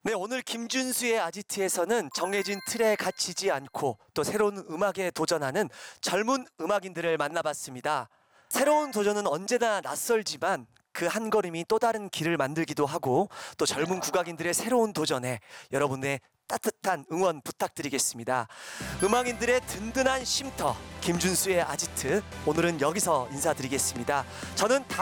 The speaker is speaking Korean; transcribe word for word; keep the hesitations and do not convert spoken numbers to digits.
네, 오늘 김준수의 아지트에서는 정해진 틀에 갇히지 않고 또 새로운 음악에 도전하는 젊은 음악인들을 만나봤습니다. 새로운 도전은 언제나 낯설지만 그 한 걸음이 또 다른 길을 만들기도 하고 또 젊은 국악인들의 새로운 도전에 여러분의 따뜻한 응원 부탁드리겠습니다. 음악인들의 든든한 쉼터 김준수의 아지트, 오늘은 여기서 인사드리겠습니다. 저는 다